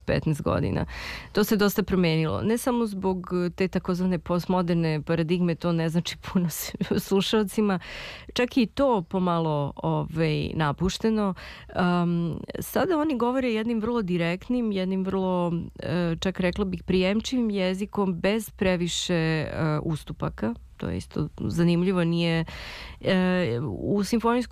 15 godina. To se dosta promenilo. Ne samo zbog te takozvane postmoderne paradigme, to ne znači puno slušalcima, čak i to pomalo napušteno. Sada oni govore jednim vrlo direktnim, jednim vrlo, čak rekla bih, prijemčivim jezikom bez previše ustupaka. To je isto zanimljivo. Nije u simfonijskom